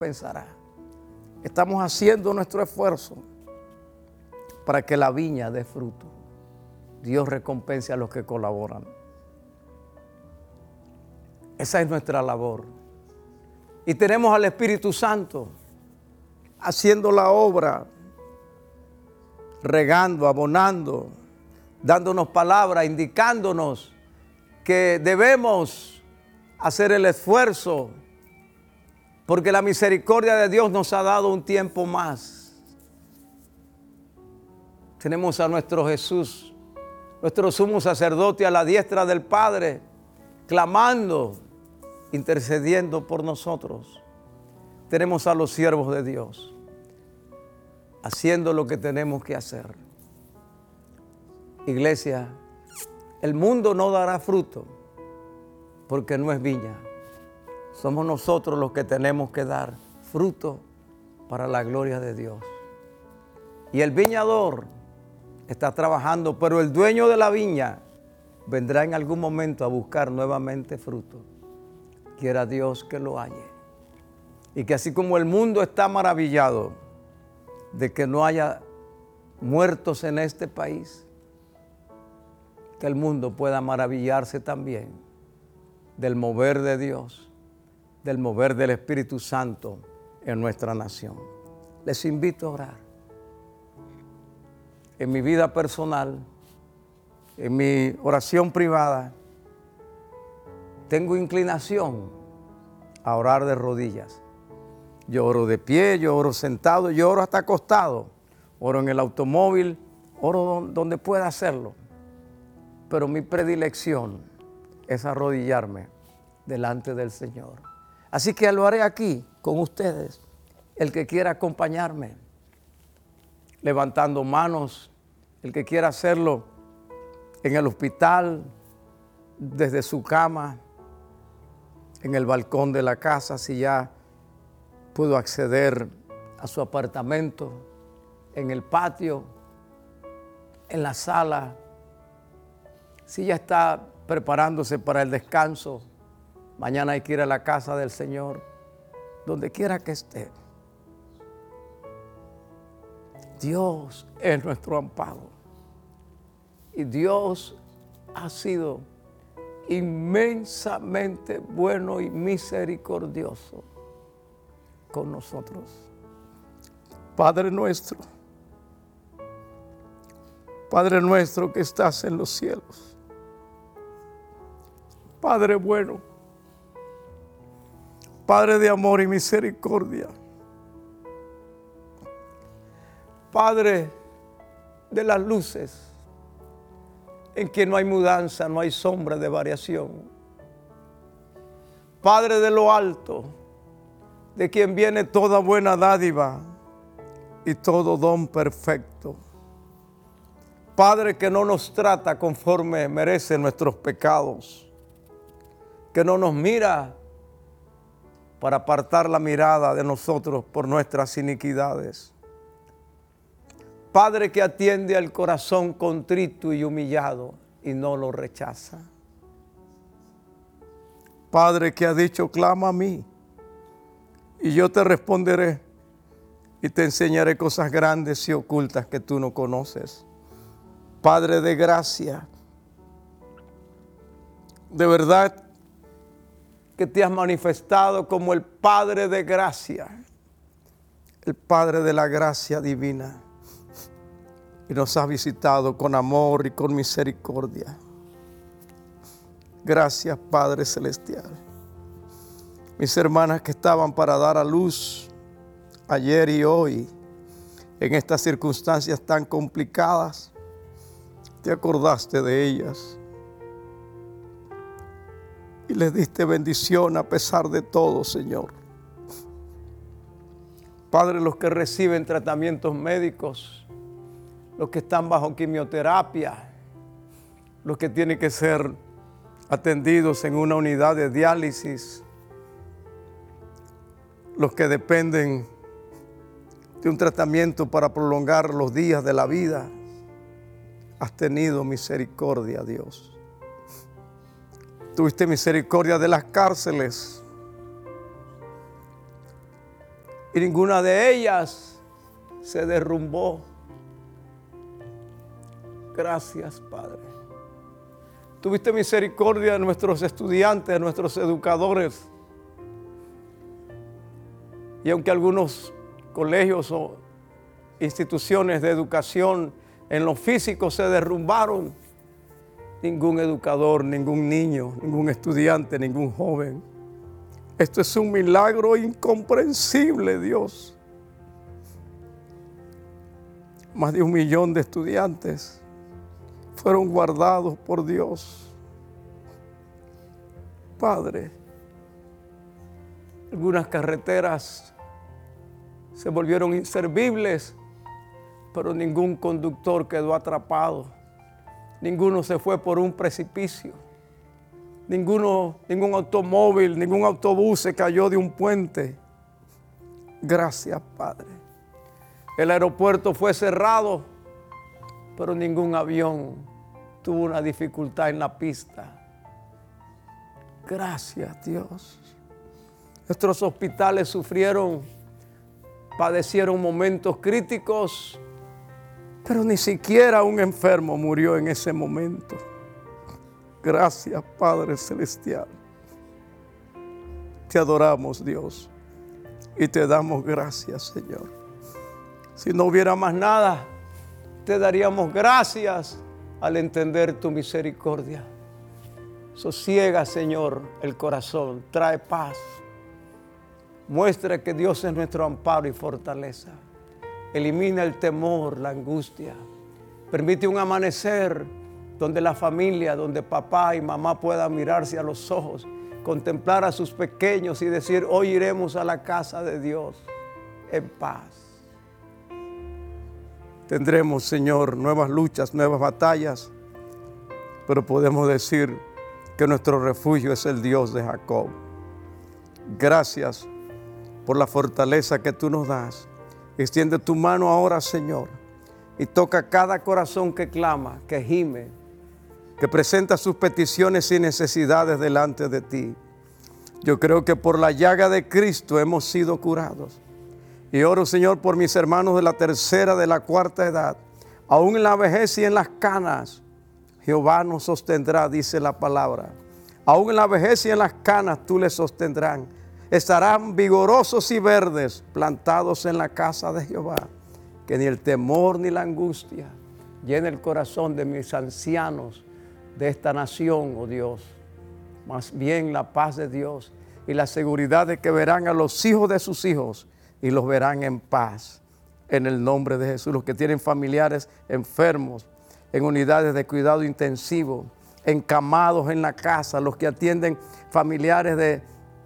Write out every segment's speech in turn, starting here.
pensará. Estamos haciendo nuestro esfuerzo para que la viña dé fruto. Dios recompense a los que colaboran. Esa es nuestra labor. Y tenemos al Espíritu Santo haciendo la obra, regando, abonando, dándonos palabra, indicándonos que debemos hacer el esfuerzo, porque la misericordia de Dios nos ha dado un tiempo más. Tenemos a nuestro Jesús, nuestro sumo sacerdote a la diestra del Padre, clamando, intercediendo por nosotros. Tenemos a los siervos de Dios haciendo lo que tenemos que hacer. Iglesia, el mundo no dará fruto porque no es viña. Somos nosotros los que tenemos que dar fruto para la gloria de Dios. Y el viñador está trabajando, pero el dueño de la viña vendrá en algún momento a buscar nuevamente fruto. Quiera Dios que lo halle. Y que así como el mundo está maravillado de que no haya muertos en este país, que el mundo pueda maravillarse también del mover de Dios, del mover del Espíritu Santo en nuestra nación. Les invito a orar. En mi vida personal, en mi oración privada, tengo inclinación a orar de rodillas. Yo oro de pie, yo oro sentado, yo oro hasta acostado, oro en el automóvil, oro donde pueda hacerlo. Pero mi predilección es arrodillarme delante del Señor. Así que lo haré aquí con ustedes. El que quiera acompañarme, levantando manos, el que quiera hacerlo en el hospital, desde su cama, en el balcón de la casa, si ya pudo acceder a su apartamento, en el patio, en la sala, si ya está preparándose para el descanso, mañana hay que ir a la casa del Señor, donde quiera que esté. Dios es nuestro amparo y Dios ha sido inmensamente bueno y misericordioso con nosotros. Padre nuestro que estás en los cielos, Padre bueno, Padre de amor y misericordia, Padre de las luces, en que no hay mudanza, no hay sombra de variación. Padre de lo alto, de quien viene toda buena dádiva y todo don perfecto. Padre que no nos trata conforme merecen nuestros pecados, que no nos mira para apartar la mirada de nosotros por nuestras iniquidades. Padre que atiende al corazón contrito y humillado y no lo rechaza. Padre que ha dicho, clama a mí y yo te responderé y te enseñaré cosas grandes y ocultas que tú no conoces. Padre de gracia, de verdad que te has manifestado como el Padre de gracia, el Padre de la gracia divina. Y nos has visitado con amor y con misericordia. Gracias, Padre Celestial. Mis hermanas que estaban para dar a luz ayer y hoy, en estas circunstancias tan complicadas, te acordaste de ellas y les diste bendición a pesar de todo, Señor. Padre, los que reciben tratamientos médicos, los que están bajo quimioterapia, los que tienen que ser atendidos en una unidad de diálisis, los que dependen de un tratamiento para prolongar los días de la vida, has tenido misericordia, Dios. Tuviste misericordia de las cárceles, y ninguna de ellas se derrumbó. Gracias, Padre. Tuviste misericordia de nuestros estudiantes, de nuestros educadores. Y aunque algunos colegios o instituciones de educación en lo físico se derrumbaron, ningún educador, ningún niño, ningún estudiante, ningún joven. Esto es un milagro incomprensible, Dios. Más de 1 millón de estudiantes fueron guardados por Dios. Padre, algunas carreteras se volvieron inservibles, pero ningún conductor quedó atrapado. Ninguno se fue por un precipicio. Ningún automóvil, ningún autobús se cayó de un puente. Gracias, Padre. El aeropuerto fue cerrado, pero ningún avión tuvo una dificultad en la pista. Gracias, Dios. Nuestros hospitales padecieron momentos críticos, pero ni siquiera un enfermo murió en ese momento. Gracias, Padre Celestial. Te adoramos, Dios, y te damos gracias, Señor. Si no hubiera más nada, te daríamos gracias al entender tu misericordia. Sosiega, Señor, el corazón, trae paz. Muestra que Dios es nuestro amparo y fortaleza. Elimina el temor, la angustia. Permite un amanecer donde la familia, donde papá y mamá puedan mirarse a los ojos, contemplar a sus pequeños y decir: hoy iremos a la casa de Dios en paz. Tendremos, Señor, nuevas luchas, nuevas batallas, pero podemos decir que nuestro refugio es el Dios de Jacob. Gracias por la fortaleza que tú nos das. Extiende tu mano ahora, Señor, y toca cada corazón que clama, que gime, que presenta sus peticiones y necesidades delante de ti. Yo creo que por la llaga de Cristo hemos sido curados. Y oro, Señor, por mis hermanos de la tercera, de la cuarta edad, aún en la vejez y en las canas. Jehová nos sostendrá, dice la palabra. Aún en la vejez y en las canas tú les sostendrán. Estarán vigorosos y verdes, plantados en la casa de Jehová. Que ni el temor ni la angustia llene el corazón de mis ancianos de esta nación, oh Dios. Más bien la paz de Dios y la seguridad de que verán a los hijos de sus hijos y los verán en paz. En el nombre de Jesús. Los que tienen familiares enfermos, en unidades de cuidado intensivo, encamados en la casa, los que atienden familiares de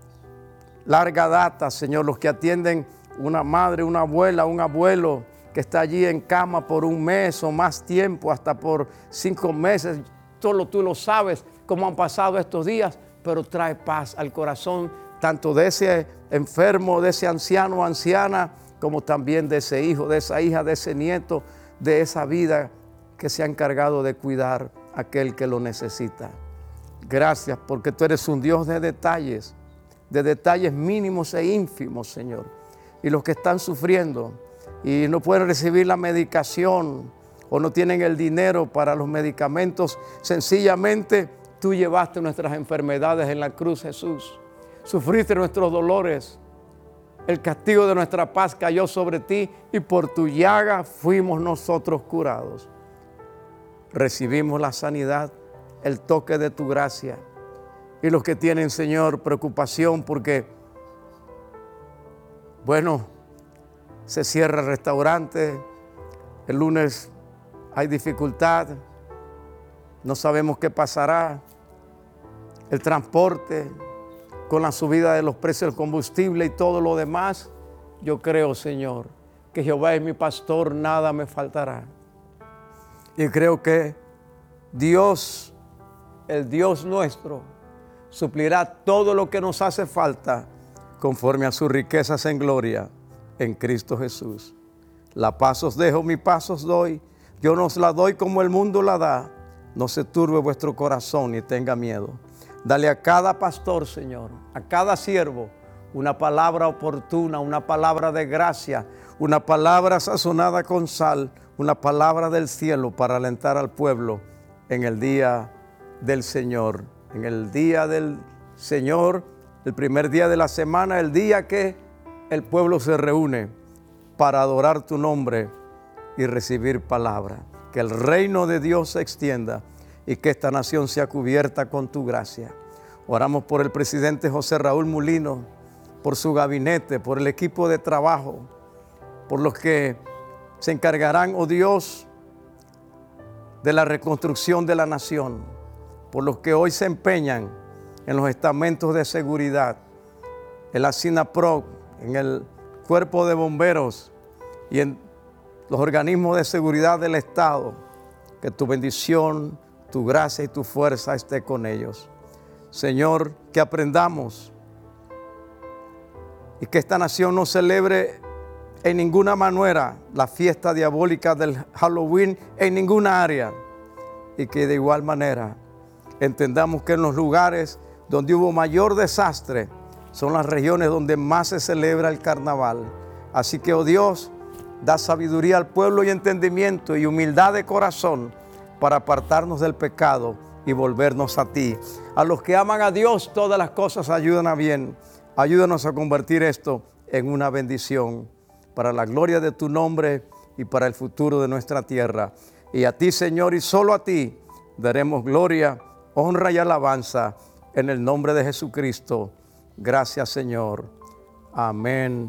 larga data, Señor, los que atienden una madre, una abuela, un abuelo que está allí en cama por 1 mes o más tiempo, hasta por 5 meses. Solo tú lo sabes cómo han pasado estos días, pero trae paz al corazón tanto de ese enfermo, de ese anciano o anciana, como también de ese hijo, de esa hija, de ese nieto, de esa vida que se ha encargado de cuidar a aquel que lo necesita. Gracias porque tú eres un Dios de detalles mínimos e ínfimos, Señor. Y los que están sufriendo y no pueden recibir la medicación o no tienen el dinero para los medicamentos, sencillamente tú llevaste nuestras enfermedades en la cruz, Jesús. Sufriste nuestros dolores. El castigo de nuestra paz cayó sobre ti y por tu llaga fuimos nosotros curados. Recibimos la sanidad, el toque de tu gracia. Y los que tienen, Señor, preocupación porque, se cierra el restaurante, el lunes hay dificultad, no sabemos qué pasará, el transporte, con la subida de los precios del combustible y todo lo demás. Yo creo, Señor, que Jehová es mi pastor, nada me faltará. Y creo que Dios, el Dios nuestro, suplirá todo lo que nos hace falta conforme a sus riquezas en gloria en Cristo Jesús. La paz os dejo, mi paz os doy. Yo no os la doy como el mundo la da. No se turbe vuestro corazón ni tenga miedo. Dale a cada pastor, Señor, a cada siervo, una palabra oportuna, una palabra de gracia, una palabra sazonada con sal, una palabra del cielo para alentar al pueblo en el día del Señor. En el día del Señor, el primer día de la semana, el día que el pueblo se reúne para adorar tu nombre y recibir palabra. Que el reino de Dios se extienda y que esta nación sea cubierta con tu gracia. Oramos por el presidente José Raúl Mulino, por su gabinete, por el equipo de trabajo, por los que se encargarán, oh Dios, de la reconstrucción de la nación, por los que hoy se empeñan en los estamentos de seguridad, en la SINAPROC, en el Cuerpo de Bomberos y en los organismos de seguridad del Estado. Que tu bendición, tu gracia y tu fuerza esté con ellos. Señor, que aprendamos y que esta nación no celebre en ninguna manera la fiesta diabólica del Halloween en ninguna área, y que de igual manera entendamos que en los lugares donde hubo mayor desastre son las regiones donde más se celebra el carnaval. Así que, oh Dios, da sabiduría al pueblo y entendimiento y humildad de corazón para apartarnos del pecado y volvernos a ti. A los que aman a Dios, todas las cosas ayudan a bien. Ayúdanos a convertir esto en una bendición para la gloria de tu nombre y para el futuro de nuestra tierra. Y a ti, Señor, y solo a ti daremos gloria, honra y alabanza en el nombre de Jesucristo. Gracias, Señor. Amén.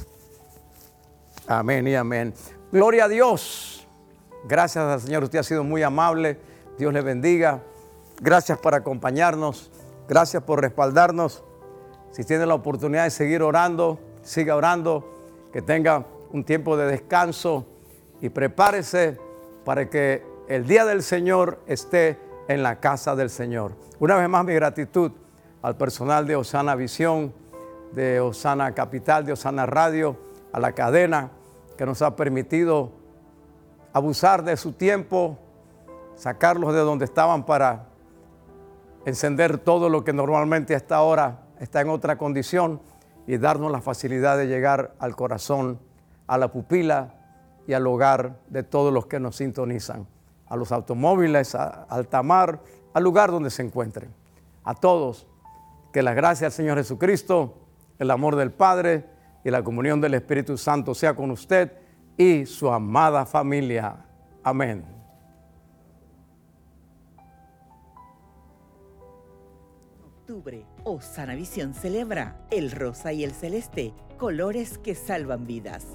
Amén y amén. Gloria a Dios. Gracias al Señor. Usted ha sido muy amable. Dios le bendiga. Gracias por acompañarnos. Gracias por respaldarnos. Si tiene la oportunidad de seguir orando, siga orando. Que tenga un tiempo de descanso y prepárese para que el día del Señor esté en la casa del Señor. Una vez más, mi gratitud al personal de Osana Visión, de Osana Capital, de Osana Radio, a la cadena que nos ha permitido abusar de su tiempo, sacarlos de donde estaban para encender todo lo que normalmente hasta ahora está en otra condición y darnos la facilidad de llegar al corazón, a la pupila y al hogar de todos los que nos sintonizan, a los automóviles, al alta mar, al lugar donde se encuentren. A todos, que la gracia del Señor Jesucristo, el amor del Padre y la comunión del Espíritu Santo sea con usted y su amada familia. Amén. Octubre, Osana Visión celebra el rosa y el celeste, colores que salvan vidas.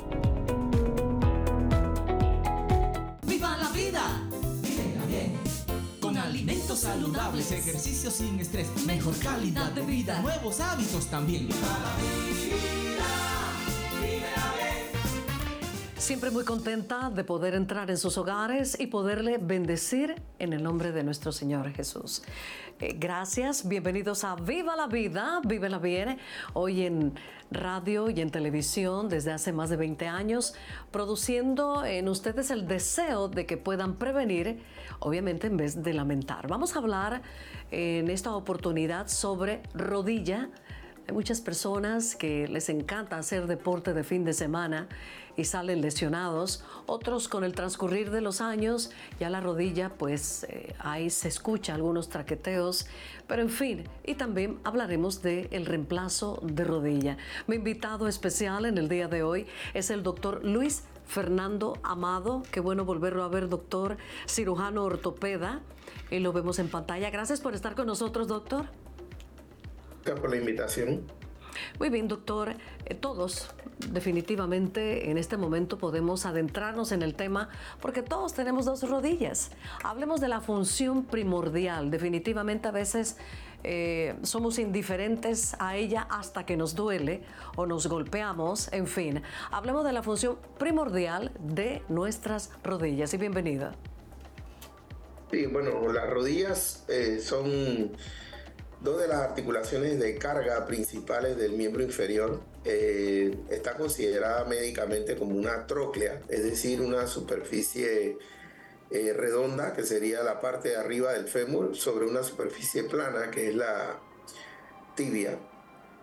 ¡Viva la vida! Vívela bien. Con alimentos saludables, ejercicios sin estrés, mejor calidad de vida, nuevos hábitos también. ¡Viva la vida! ¡Vívela bien! Siempre muy contenta de poder entrar en sus hogares y poderle bendecir en el nombre de nuestro Señor Jesús. Gracias, bienvenidos a Viva la Vida, Vívela Bien, hoy en radio y en televisión desde hace más de 20 años, produciendo en ustedes el deseo de que puedan prevenir, obviamente en vez de lamentar. Vamos a hablar en esta oportunidad sobre rodilla. Hay muchas personas que les encanta hacer deporte de fin de semana y salen lesionados. Otros, con el transcurrir de los años, ya la rodilla, pues ahí se escucha algunos traqueteos. Pero en fin, y también hablaremos del reemplazo de rodilla. Mi invitado especial en el día de hoy es el doctor Luis Fernando Amado. Qué bueno volverlo a ver, doctor, cirujano ortopeda. Y lo vemos en pantalla. Gracias por estar con nosotros, doctor. Gracias por la invitación. Muy bien, doctor. Todos definitivamente en este momento podemos adentrarnos en el tema porque todos tenemos dos rodillas. Hablemos de la función primordial. Definitivamente a veces somos indiferentes a ella hasta que nos duele o nos golpeamos. En fin, hablemos de la función primordial de nuestras rodillas. Y bienvenida. Sí, bueno, las rodillas son dos de las articulaciones de carga principales del miembro inferior. Está considerada médicamente como una tróclea, es decir, una superficie redonda, que sería la parte de arriba del fémur, sobre una superficie plana, que es la tibia.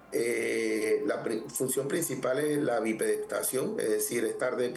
La función principal es la bipedestación, es decir, estar de pie